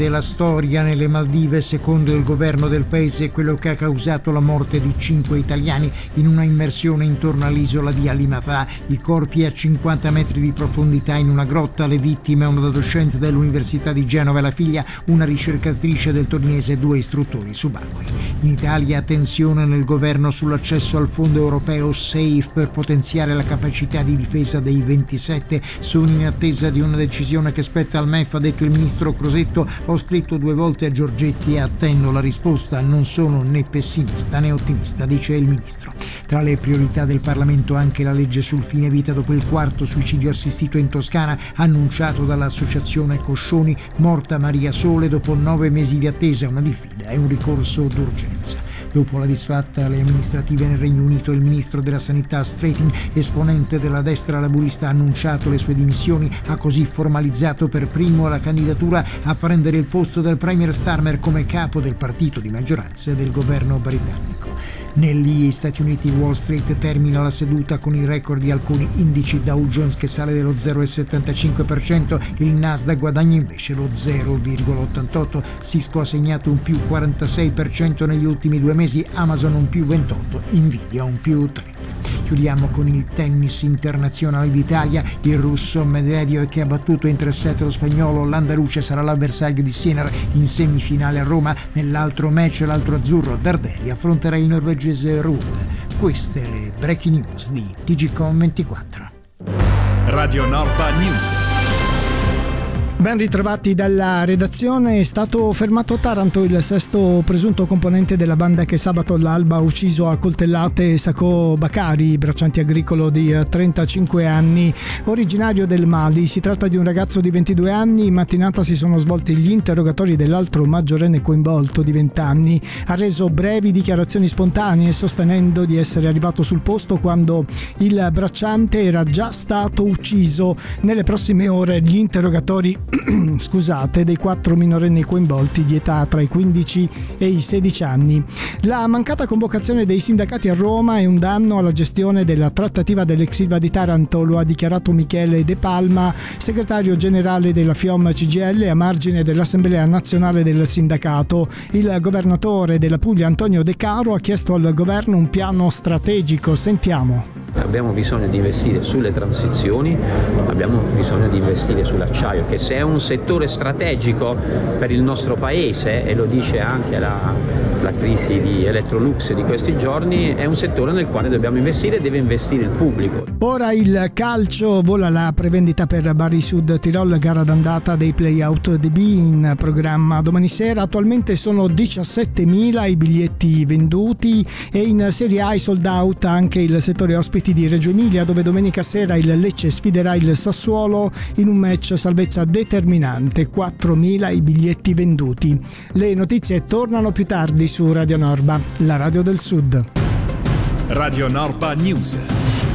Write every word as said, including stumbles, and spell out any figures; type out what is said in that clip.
della storia nelle Maldive. Secondo il governo del paese, quello che ha causato la morte di cinque italiani in una immersione intorno all'isola di Alimatà. I corpi a cinquanta metri di profondità in una grotta. Le vittime, una docente dell'Università di Genova e la figlia, una ricercatrice del torinese e due istruttori subacquei. In Italia, tensione nel governo sull'accesso al fondo europeo SAFE per potenziare la capacità di difesa dei ventisette. Sono in attesa di una decisione che spetta al M E F, ha detto il ministro Crosetto. Ho scritto due volte a Giorgetti e attendo la risposta. Non sono né pessimista né ottimista, dice il ministro. Tra le priorità del Parlamento anche la legge sul fine vita dopo il quarto suicidio assistito in Toscana, annunciato dall'associazione Coscioni. Morta Maria Sole dopo nove mesi di attesa, una diffida e un ricorso d'urgenza. Dopo la disfatta alle amministrative nel Regno Unito, il ministro della Sanità Strating, esponente della destra laburista, ha annunciato le sue dimissioni. Ha così formalizzato per primo la candidatura a prendere il posto del premier Starmer come capo del partito di maggioranza del governo britannico. Negli Stati Uniti Wall Street termina la seduta con i record di alcuni indici. Dow Jones che sale dello zero virgola settantacinque per cento, il Nasdaq guadagna invece lo zero virgola ottantotto per cento, Cisco ha segnato un più quarantasei per cento negli ultimi due mesi, Amazon un più ventotto per cento, Nvidia un più trenta per cento. Chiudiamo con il tennis internazionale d'Italia. Il russo Medvedev, che ha battuto in tre set lo spagnolo Landaluce, sarà l'avversario di Sinner in semifinale a Roma. Nell'altro match l'altro azzurro Darderi affronterà il norvegese Ruud. Queste le breaking news di T G Com ventiquattro. Radio Norba News. Ben ritrovati dalla redazione. È stato fermato a Taranto il sesto presunto componente della banda che sabato all'alba ha ucciso a coltellate Sako Bakari, bracciante agricolo di trentacinque anni, originario del Mali. Si tratta di un ragazzo di ventidue anni. In mattinata si sono svolti gli interrogatori dell'altro maggiorenne coinvolto di venti anni. Ha reso brevi dichiarazioni spontanee, sostenendo di essere arrivato sul posto quando il bracciante era già stato ucciso. Nelle prossime ore gli interrogatori scusate, dei quattro minorenni coinvolti di età tra i quindici e i sedici anni. La mancata convocazione dei sindacati a Roma è un danno alla gestione della trattativa dell'ex Ilva di Taranto, lo ha dichiarato Michele De Palma, segretario generale della FIOM C G I L, a margine dell'Assemblea nazionale del sindacato. Il governatore della Puglia Antonio De Caro ha chiesto al governo un piano strategico. Sentiamo. Abbiamo bisogno di investire sulle transizioni, abbiamo bisogno di investire sull'acciaio, che se è un settore strategico per il nostro paese, e lo dice anche la, la crisi di Electrolux di questi giorni, è un settore nel quale dobbiamo investire e deve investire il pubblico. Ora il calcio, vola la prevendita per Bari Sud Tirol, gara d'andata dei play-out D B in programma domani sera. Attualmente sono diciassettemila i biglietti venduti e in Serie A i sold out anche il settore ospiti di Reggio Emilia, dove domenica sera il Lecce sfiderà il Sassuolo in un match salvezza determinante. quattromila i biglietti venduti. Le notizie tornano più tardi su Radio Norba, la radio del Sud. Radio Norba News.